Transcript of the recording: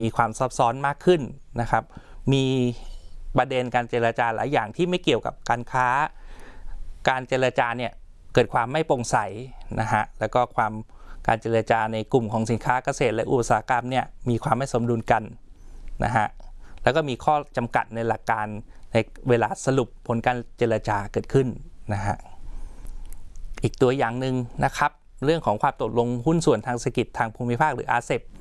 มีความซับซ้อนมากขึ้นนะครับมีประเด็นการเจรจาหลายอย่างที่ไม่เกี่ยวกับการค้าการเจรจาเนี่ยเกิดความไม่โปร่งใสนะฮะแล้วก็การเจรจาในกลุ่มของสินค้าเกษตรและอุตสาหกรรมเนี่ยมีความไม่สมดุลกันนะฮะแล้วก็มีข้อจำกัดในหลักการในเวลาสรุปผลการเจรจาเกิดขึ้นนะฮะอีกตัวอย่างหนึ่งนะครับเรื่องของความตกลงหุ้นส่วนทางเศรษฐกิจทางภูมิภาคหรือ RCEP